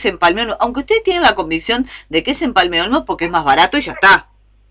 es Empalme Olmos, aunque ustedes tienen la convicción de que es Empalme Olmos porque es más barato y ya está.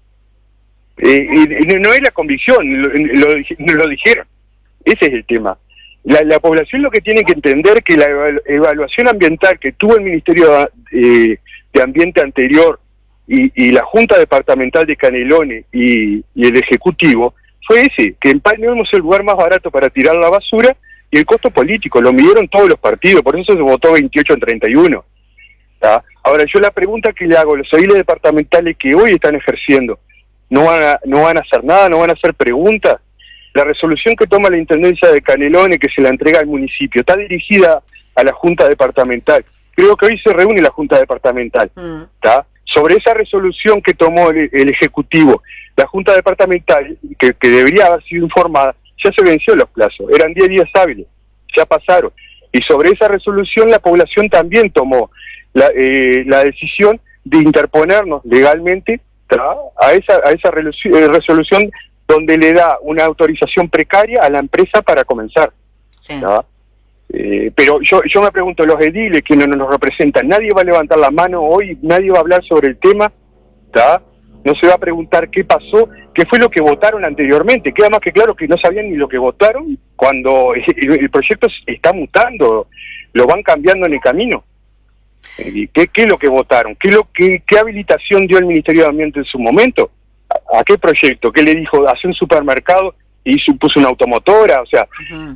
No es la convicción, lo dijeron. Ese es el tema. La población lo que tiene que entender que la evaluación ambiental que tuvo el Ministerio de Ambiente anterior y la Junta Departamental de Canelones y el Ejecutivo fue ese, que Empalme Olmos es el lugar más barato para tirar la basura y el costo político, lo midieron todos los partidos, por eso se votó 28-31. ¿Tá? Ahora yo la pregunta que le hago, los ediles departamentales que hoy están ejerciendo, ¿no van a hacer nada, no van a hacer preguntas? La resolución que toma la Intendencia de Canelones, que se la entrega al municipio, está dirigida a la Junta Departamental. Creo que hoy se reúne la Junta Departamental. ¿Tá? Sobre esa resolución que tomó el Ejecutivo, la Junta Departamental, que debería haber sido informada, ya se venció los plazos, eran 10 días hábiles, ya pasaron. Y sobre esa resolución la población también tomó la decisión de interponernos legalmente a esa resolución donde le da una autorización precaria a la empresa para comenzar. Sí. Pero yo me pregunto, los ediles, quienes nos representan, nadie va a levantar la mano hoy, nadie va a hablar sobre el tema, ¿tá? No se va a preguntar qué pasó, qué fue lo que votaron anteriormente. Queda más que claro que no sabían ni lo que votaron cuando el proyecto está mutando, lo van cambiando en el camino. ¿Qué es lo que votaron? ¿Qué habilitación dio el Ministerio de Ambiente en su momento? ¿A qué proyecto? ¿Qué le dijo? ¿Hace un supermercado y puso una automotora? O sea,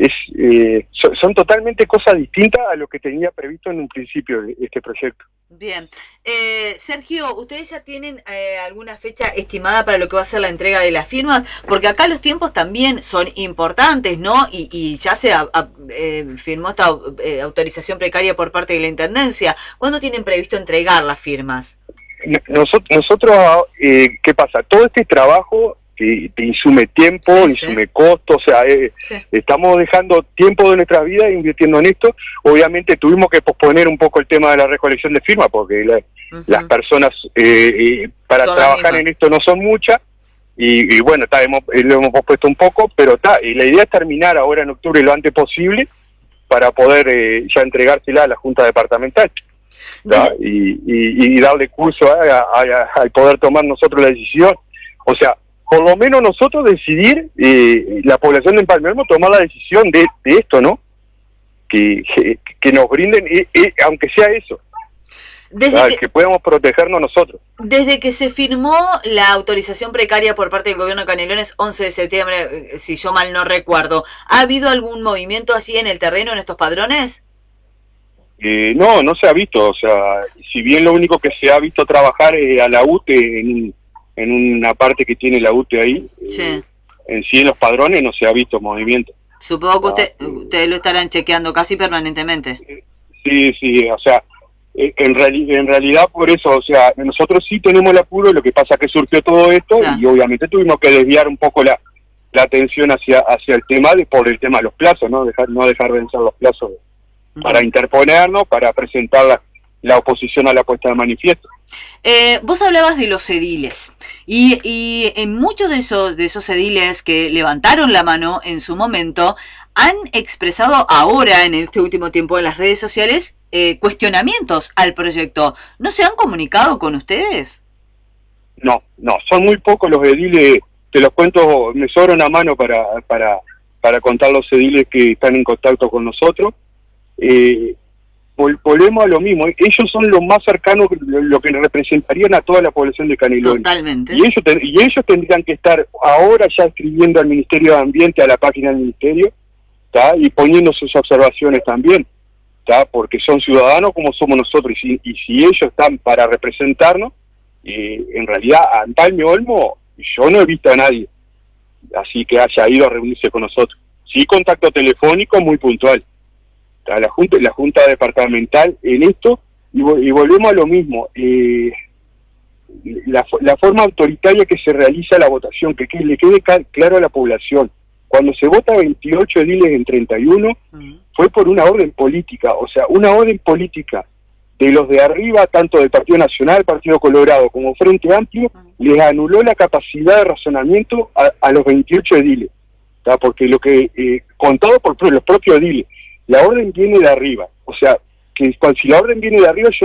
son totalmente cosas distintas a lo que tenía previsto en un principio este proyecto. Bien. Sergio, ¿ustedes ya tienen alguna fecha estimada para lo que va a ser la entrega de las firmas? Porque acá los tiempos también son importantes, ¿no? Y ya se firmó esta autorización precaria por parte de la Intendencia. ¿Cuándo tienen previsto entregar las firmas? Nosotros ¿qué pasa? Todo este trabajo te insume tiempo, insume costo, o sea, estamos dejando tiempo de nuestra vida invirtiendo en esto. Obviamente tuvimos que posponer un poco el tema de la recolección de firmas, porque las personas para trabajar en esto no son muchas, y bueno, lo hemos pospuesto un poco, pero y la idea es terminar ahora en octubre lo antes posible, para poder ya entregársela a la Junta Departamental. Y darle curso al poder tomar nosotros la decisión. O sea, por lo menos nosotros decidir, la población de Empalme Olmos tomar la decisión de esto, ¿no? Que nos brinden, aunque sea eso, que podamos protegernos nosotros. Desde que se firmó la autorización precaria por parte del gobierno de Canelones, 11 de septiembre, si yo mal no recuerdo, ¿ha habido algún movimiento así en el terreno, en estos padrones? No se ha visto, o sea, si bien lo único que se ha visto trabajar a la UTE en una parte que tiene la UTE ahí, en sí en los padrones no se ha visto movimiento. Supongo que ustedes lo estarán chequeando casi permanentemente. Sí, o sea, en realidad por eso, o sea, nosotros sí tenemos el apuro, lo que pasa es que surgió todo esto y obviamente tuvimos que desviar un poco la atención hacia el tema por el tema de los plazos, no dejar vencer los plazos para interponernos, para presentar la oposición a la puesta de manifiesto. Vos hablabas de los ediles, y en muchos de esos ediles que levantaron la mano en su momento, han expresado ahora, en este último tiempo en las redes sociales, cuestionamientos al proyecto. ¿No se han comunicado con ustedes? No, son muy pocos los ediles, te los cuento, me sobra una mano para contar los ediles que están en contacto con nosotros. Volvemos a lo mismo, ellos son los más cercanos, lo que representarían a toda la población de Canelones. Totalmente. Y ellos tendrían que estar ahora ya escribiendo al Ministerio de Ambiente, a la página del Ministerio, y poniendo sus observaciones también, porque son ciudadanos como somos nosotros, y si ellos están para representarnos, en realidad a Empalme Olmos yo no he visto a nadie así que haya ido a reunirse con nosotros. Sí, contacto telefónico muy puntual. La Junta Departamental en esto, y volvemos a lo mismo, la forma autoritaria que se realiza la votación, que le quede claro a la población. Cuando se vota 28 ediles en 31, fue por una orden política, o sea, una orden política de los de arriba, tanto del Partido Nacional, Partido Colorado, como Frente Amplio, les anuló la capacidad de razonamiento a los 28 ediles, porque lo que, contado por los propios ediles, la orden viene de arriba, o sea, que si la orden viene de arriba, yo